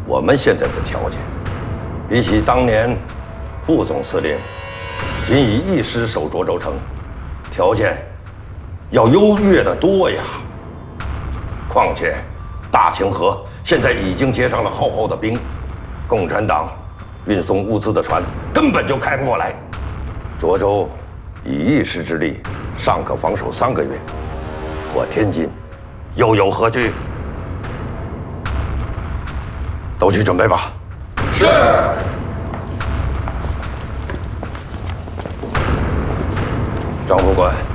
我们现在的条件，比起当年副总司令仅以一师守涿州城，条件要优越得多呀。况且，大清河现在已经结上了厚厚的冰，共产党运送物资的船根本就开不过来。涿州以一师之力，尚可防守3个月，我天津又有何惧？都去准备吧。 是。 张副官。